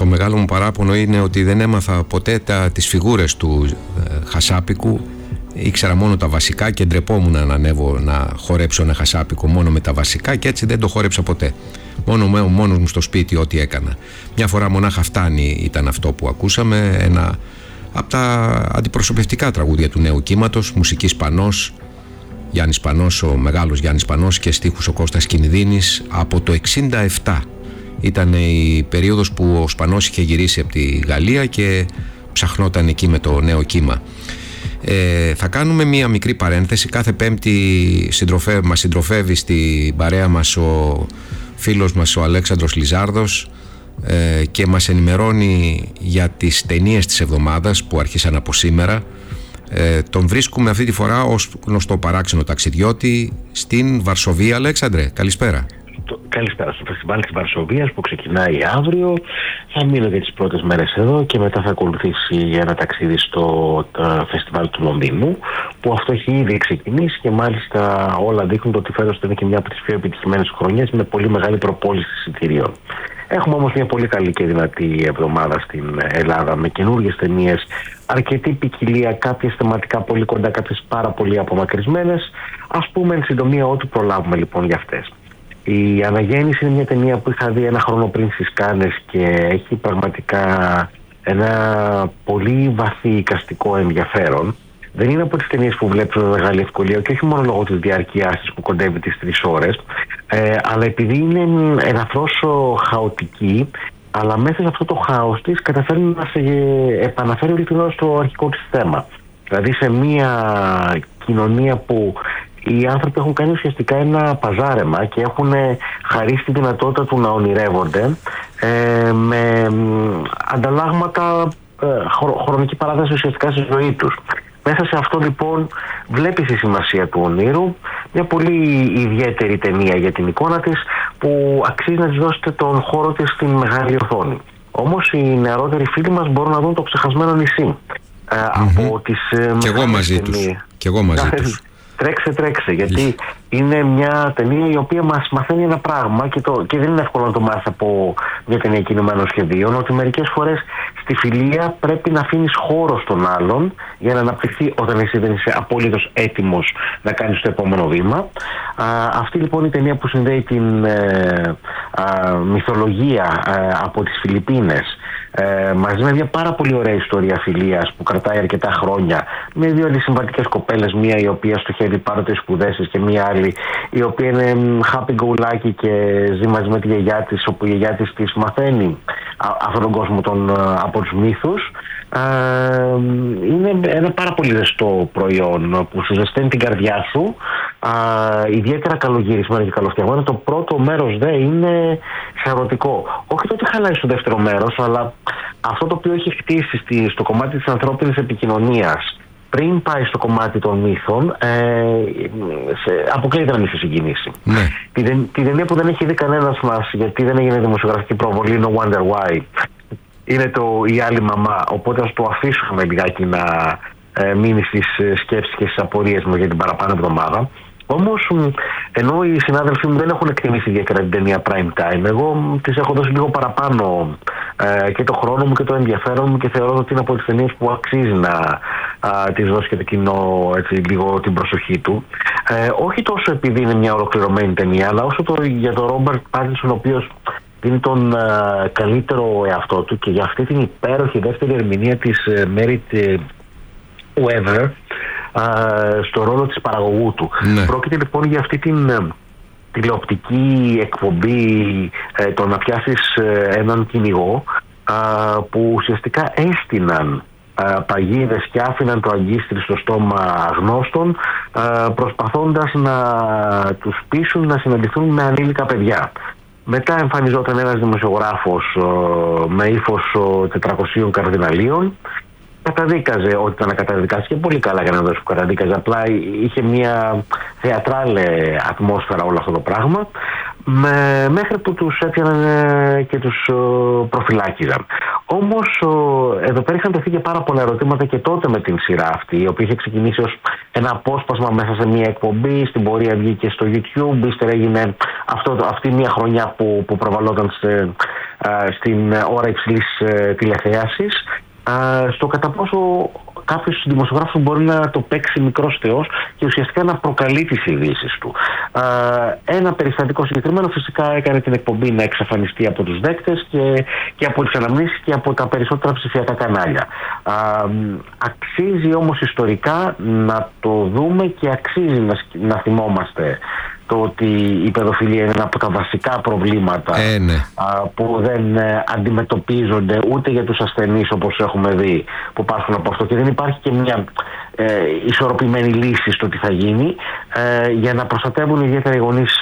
Το μεγάλο μου παράπονο είναι ότι δεν έμαθα ποτέ τις φιγούρες του Χασάπικου. Ήξερα μόνο τα βασικά και ντρεπόμουν να ανέβω να χορέψω ένα χασάπικο μόνο με τα βασικά, και έτσι δεν το χόρεψα ποτέ. Μόνος μου στο σπίτι ό,τι έκανα. Μια φορά μονάχα φτάνει ήταν αυτό που ακούσαμε, ένα από τα αντιπροσωπευτικά τραγούδια του νέου κύματος, μουσική Σπανός, Γιάννης Σπανός, ο μεγάλος Γιάννης Σπανός, και στίχους ο Κώστας Κινηδίνης, από το 67. Ήταν η περίοδος που ο Σπανός είχε γυρίσει από τη Γαλλία και ψαχνόταν εκεί με το νέο κύμα. Θα κάνουμε μία μικρή παρένθεση. Κάθε Πέμπτη μας συντροφεύει στην παρέα μας ο φίλος μας ο Αλέξανδρος Λιζάρδος και μας ενημερώνει για τις ταινίες της εβδομάδας που άρχισαν από σήμερα. Τον βρίσκουμε αυτή τη φορά ως γνωστό παράξενο ταξιδιώτη στην Βαρσοβία. Αλέξανδρε, καλησπέρα. Καλησπέρα. Στο φεστιβάλ της Βαρσοβίας που ξεκινάει αύριο. Θα μείνω για τις πρώτες μέρες εδώ και μετά θα ακολουθήσει ένα ταξίδι στο φεστιβάλ του Λονδίνου, που αυτό έχει ήδη ξεκινήσει και μάλιστα όλα δείχνουν ότι φέτος είναι και μια από τις πιο επιτυχημένες χρονιές με πολύ μεγάλη προπόληση εισιτηρίων. Έχουμε όμως μια πολύ καλή και δυνατή εβδομάδα στην Ελλάδα με καινούργιες ταινίες, αρκετή ποικιλία, κάποιες θεματικά πολύ κοντά, κάποιες πάρα πολύ απομακρυσμένες. Ας πούμε εν συντομία ό,τι προλάβουμε λοιπόν για αυτές. Η Αναγέννηση είναι μια ταινία που είχα δει ένα χρόνο πριν στις Κάνες και έχει πραγματικά ένα πολύ βαθύ εικαστικό ενδιαφέρον. Δεν είναι από τις ταινίες που βλέπεις με μεγάλη ευκολία και όχι μόνο λόγω της διαρκείας της που κοντεύει τις 3 ώρες, αλλά επειδή είναι ελαφρώς χαοτική, αλλά μέσα σε αυτό το χάος της καταφέρνει να σε επαναφέρει όλη την ώρα στο αρχικό της θέμα. Δηλαδή σε μια κοινωνία που οι άνθρωποι έχουν κάνει ουσιαστικά ένα παζάρεμα και έχουν χαρίσει τη δυνατότητα του να ονειρεύονται με ανταλλάγματα χρονική παράδοση ουσιαστικά στη ζωή τους. Μέσα σε αυτό λοιπόν βλέπεις τη σημασία του ονείρου, μια πολύ ιδιαίτερη ταινία για την εικόνα της που αξίζει να της δώσετε τον χώρο της στην μεγάλη οθόνη. Όμως οι νεαρότεροι φίλοι μας μπορούν να δουν το Ξεχασμένο νησί. Από τις και εγώ μαζί τους. Τρέξε, γιατί είναι μια ταινία η οποία μας μαθαίνει ένα πράγμα και δεν είναι εύκολο να το μάθει από μια ταινία κινημένων σχεδίων, ότι μερικές φορές στη φιλία πρέπει να αφήνεις χώρο στον άλλον για να αναπτυχθεί όταν εσύ δεν είσαι απολύτως έτοιμος να κάνεις το επόμενο βήμα. Αυτή λοιπόν η ταινία που συνδέει την μυθολογία από τις Φιλιππίνες μαζί με μια πάρα πολύ ωραία ιστορία φιλίας που κρατάει αρκετά χρόνια, με 2 αντισυμβατικές κοπέλες, μία η οποία στοχεύει πάνω τις σπουδές της και μία άλλη η οποία είναι happy go lucky και ζει μαζί με τη γιαγιά της, όπου η γιαγιά της μαθαίνει αυτόν τον κόσμο από τους μύθους. Είναι ένα πάρα πολύ ζεστό προϊόν που σου ζεσταίνει την καρδιά σου, ιδιαίτερα καλογυρισμένο και καλοφτιαγμένο. Το πρώτο μέρος δε είναι σαρωτικό. Όχι το ότι χαλάει στο δεύτερο μέρος, αλλά αυτό το οποίο έχει χτίσει στο κομμάτι της ανθρώπινης επικοινωνίας πριν πάει στο κομμάτι των μύθων, αποκλείεται να μην σε συγκινήσει. Ναι. Την ταινία που δεν έχει δει κανένας μας, γιατί δεν έγινε δημοσιογραφική προβολή, No Wonder Why, είναι η άλλη μαμά, οπότε ας το αφήσουμε λιγάκι να μείνει στις σκέψεις και στις απορίες μου για την παραπάνω εβδομάδα. Όμως, ενώ οι συνάδελφοί μου δεν έχουν εκτιμήσει ιδιαίτερα την ταινία prime time, εγώ της έχω δώσει λίγο παραπάνω και το χρόνο μου και το ενδιαφέρον μου και θεωρώ ότι είναι από τις ταινίες που αξίζει να της δώσει και το κοινό έτσι, λίγο την προσοχή του. Όχι τόσο επειδή είναι μια ολοκληρωμένη ταινία, αλλά όσο για τον Ρόμπερτ Πάτινσον, ο οποίος είναι τον καλύτερο εαυτό του και για αυτή την υπέροχη δεύτερη ερμηνεία της Merit Weather στο ρόλο της παραγωγού του. Ναι. Πρόκειται λοιπόν για αυτή την τηλεοπτική εκπομπή το να πιάσεις έναν κυνηγό που ουσιαστικά έστειναν παγίδες και άφηναν το αγκίστρι στο στόμα γνώστων προσπαθώντας να τους πείσουν να συναντηθούν με ανήλικα παιδιά. Μετά εμφανιζόταν ένας δημοσιογράφος με ύφος 400 καρδιναλίων. Καταδίκαζε ότι ήταν να καταδικάσει και πολύ καλά για να δώσει που καταδίκαζε. Απλά είχε μια θεατράλε ατμόσφαιρα όλο αυτό το πράγμα, μέχρι που τους έπιαναν και τους προφυλάκιζαν. Όμως εδώ πέρα είχαν τεθεί και πάρα πολλά ερωτήματα και τότε με την σειρά αυτή, η οποία είχε ξεκινήσει ως ένα απόσπασμα μέσα σε μια εκπομπή, στην πορεία βγήκε στο YouTube, ύστερα έγινε αυτή μια χρονιά που προβαλόταν σε στην ώρα υψηλής τηλεθέασης, στο κατά πόσο κάποιος δημοσιογράφος μπορεί να το παίξει μικρός θεός και ουσιαστικά να προκαλεί τις ειδήσεις του. Ένα περιστατικό συγκεκριμένο φυσικά έκανε την εκπομπή να εξαφανιστεί από τους δέκτες και από τις αναμνήσεις και από τα περισσότερα ψηφιακά κανάλια. Αξίζει όμως ιστορικά να το δούμε και αξίζει να θυμόμαστε το ότι η παιδοφιλία είναι ένα από τα βασικά προβλήματα που δεν αντιμετωπίζονται ούτε για τους ασθενείς, όπως έχουμε δει, που πάσχουν από αυτό, και δεν υπάρχει και μια ισορροπημένη λύση στο τι θα γίνει για να προστατεύουν ιδιαίτερα οι γονείς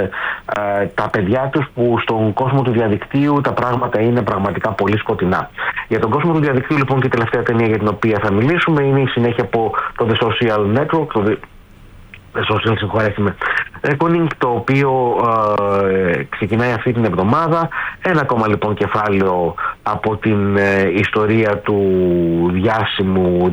τα παιδιά τους, που στον κόσμο του διαδικτύου τα πράγματα είναι πραγματικά πολύ σκοτεινά. Για τον κόσμο του διαδικτύου λοιπόν και η τελευταία ταινία για την οποία θα μιλήσουμε είναι η συνέχεια από το The Social Network, το Social Reckoning, το οποίο ξεκινάει αυτή την εβδομάδα. Ένα ακόμα λοιπόν κεφάλαιο από την ιστορία του διάσημου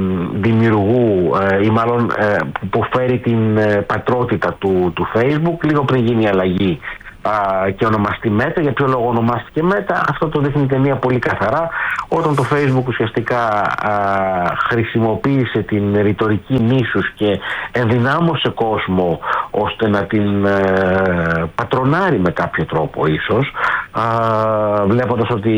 δημιουργού ή μάλλον που φέρει την πατρότητα του Facebook λίγο πριν γίνει η αλλαγή και ονομαστεί Meta. Για ποιο λόγο ονομάστηκε Meta? Αυτό το δείχνει η ταινία πολύ καθαρά. Όταν το Facebook ουσιαστικά χρησιμοποίησε την ρητορική μίσους και ενδυνάμωσε κόσμο ώστε να την πατρονάρει με κάποιο τρόπο ίσως, βλέποντας ότι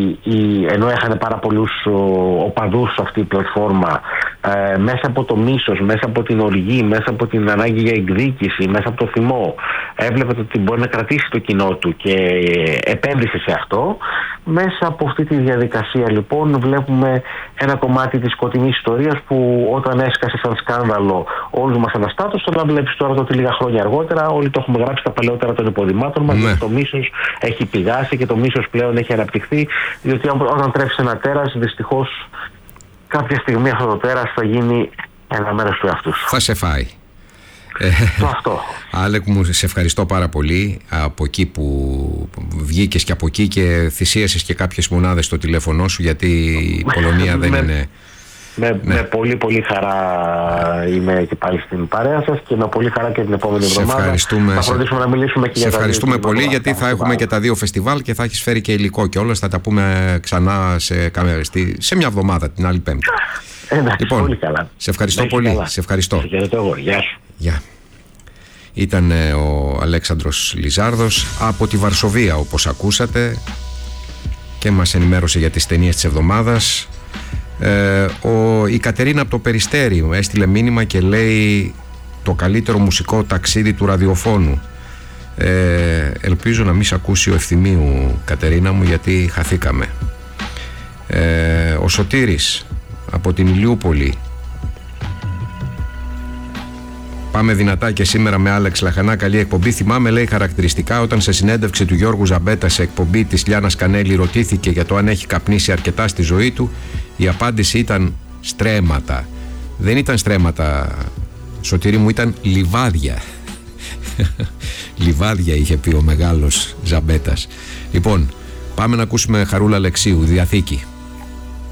ενώ έχανε πάρα πολλούς οπαδούς σε αυτή η πλατφόρμα, μέσα από το μίσος, μέσα από την οργή, μέσα από την ανάγκη για εκδίκηση, μέσα από το θυμό, έβλεπε ότι μπορεί να κρατήσει το κοινό του και επένδυσε σε αυτό. Μέσα από αυτή τη διαδικασία λοιπόν βλέπουμε ένα κομμάτι της σκοτεινής ιστορίας που όταν έσκασε σαν σκάνδαλο όλους μας αναστάτωσε, αλλά βλέπεις τώρα ότι λίγα χρόνια αργότερα όλοι το έχουμε γράψει τα παλαιότερα των υποδημάτων μας, γιατί το μίσος έχει πηγάσει και το μίσος πλέον έχει αναπτυχθεί, διότι όταν τρέφεις ένα τέρας, δυστυχώς κάποια στιγμή αυτό το τέρας θα γίνει ένα μέρος του εαυτού σου. Θα σε φάει. Αυτό. Άλεκ μου, σε ευχαριστώ πάρα πολύ. Από εκεί που βγήκες και από εκεί και θυσίασες και κάποιες μονάδες στο τηλέφωνο σου, γιατί η Πολωνία δεν είναι... Με πολύ πολύ χαρά είμαι και πάλι στην παρέα σας και με πολύ χαρά και την επόμενη εβδομάδα. Θα φροντίσουμε να μιλήσουμε και για τα δύο. Σε ευχαριστούμε πολύ, γιατί θα έχουμε και τα δύο φεστιβάλ και θα έχεις φέρει και υλικό κιόλας. Θα τα πούμε ξανά σε μια εβδομάδα, την άλλη Πέμπτη. Λοιπόν, πολύ καλά. Σε ευχαριστώ πολύ. Καλά. Σε ευχαριστώ. Γεια σου. Γεια. Ήταν ο Αλέξανδρος Λιζάρδος από τη Βαρσοβία, όπως ακούσατε, και μας ενημέρωσε για τις ταινίες της εβδομάδας. Η Κατερίνα από το Περιστέρι μου έστειλε μήνυμα και λέει το καλύτερο μουσικό ταξίδι του ραδιοφώνου. Ελπίζω να μην σε ακούσει ο Ευθυμίου, Κατερίνα μου, γιατί χαθήκαμε. Ο Σωτήρης από την Ηλιούπολη: πάμε δυνατά και σήμερα με Άλεξ Λαχανά, καλή εκπομπή. Θυμάμαι, λέει, χαρακτηριστικά όταν σε συνέντευξη του Γιώργου Ζαμπέτα σε εκπομπή της Λιάννας Κανέλη ρωτήθηκε για το αν έχει καπνίσει αρκετά στη ζωή του, η απάντηση ήταν στρέμματα. Δεν ήταν στρέμματα, Σωτήρη μου, ήταν λιβάδια. Λιβάδια είχε πει ο μεγάλος Ζαμπέτας. Λοιπόν, πάμε να ακούσουμε Χαρούλα Αλεξίου, Διαθήκη.